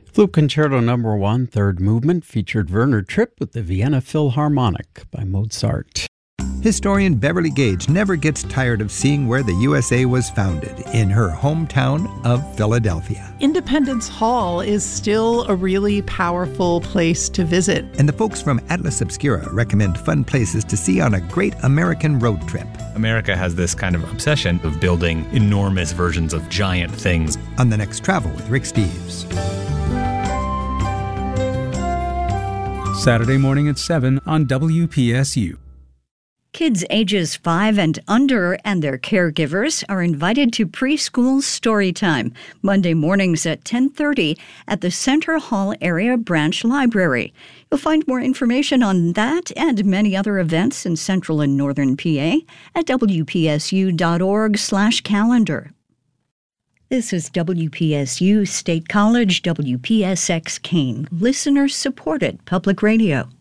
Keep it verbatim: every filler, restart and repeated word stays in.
Flute Concerto Number One, Third Movement, featured Werner Tripp with the Vienna Philharmonic by Mozart. Historian Beverly Gage never gets tired of seeing where the U S A was founded, in her hometown of Philadelphia. Independence Hall is still a really powerful place to visit. And the folks from Atlas Obscura recommend fun places to see on a great American road trip. America has this kind of obsession of building enormous versions of giant things. On the next Travel with Rick Steves. Saturday morning at seven on W P S U. Kids ages five and under and their caregivers are invited to preschool story time Monday mornings at ten thirty at the Center Hall Area Branch Library. You'll find more information on that and many other events in central and northern P A at W P S U dot org slash calendar. This is W P S U State College, W P S X Keene, listener-supported public radio.